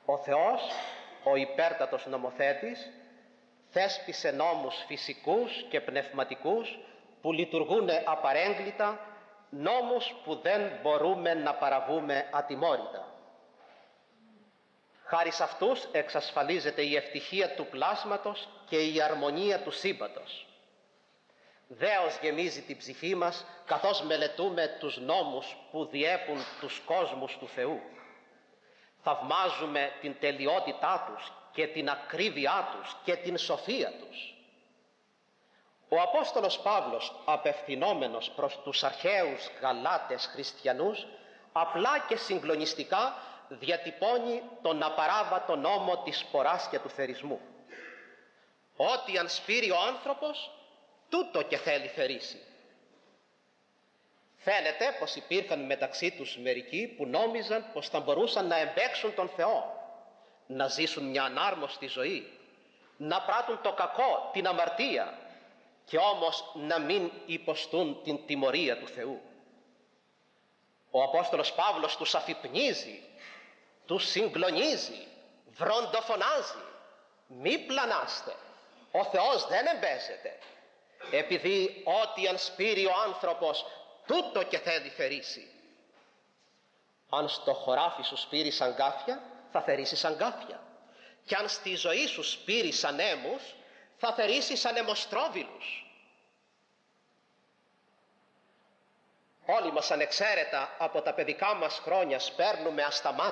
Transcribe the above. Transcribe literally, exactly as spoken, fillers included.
Ο Θεός, ο υπέρτατος νομοθέτης, θέσπισε νόμους φυσικούς και πνευματικούς που λειτουργούν απαρέγκλιτα, νόμους που δεν μπορούμε να παραβούμε ατιμόρυτα. Χάρη σε αυτούς εξασφαλίζεται η ευτυχία του πλάσματος και η αρμονία του σύμπαντος. Δέος γεμίζει την ψυχή μας καθώς μελετούμε τους νόμους που διέπουν τους κόσμους του Θεού. Θαυμάζουμε την τελειότητά τους και την ακρίβειά τους και την σοφία τους. Ο Απόστολος Παύλος, απευθυνόμενος προς τους αρχαίους Γαλάτες χριστιανούς, απλά και συγκλονιστικά διατυπώνει τον απαράβατο νόμο της σποράς και του θερισμού. Ό,τι αν σπείρει ο άνθρωπος, τούτο και θέλει θερήσει. Φαίνεται πως υπήρχαν μεταξύ τους μερικοί που νόμιζαν πως θα μπορούσαν να εμπαίξουν τον Θεό, να ζήσουν μια ανάρμοστη ζωή, να πράττουν το κακό, την αμαρτία, και όμως να μην υποστούν την τιμωρία του Θεού. Ο Απόστολος Παύλος τους αφυπνίζει, τους συγκλονίζει, βροντοφωνάζει: μη πλανάστε, ο Θεός δεν εμπέζεται, επειδή ό,τι αν σπείρει ο άνθρωπος, τούτο και θέλει θερήσει. Αν στο χωράφι σου σπείρεις αγκάθια, θα θερήσεις αγκάθια, και αν στη ζωή σου σπείρεις ανέμους, θα θερήσεις ανεμοστρόβιλους. Όλοι μας ανεξαίρετα από τα παιδικά μας χρόνια σπέρνουμε ασταμάτητα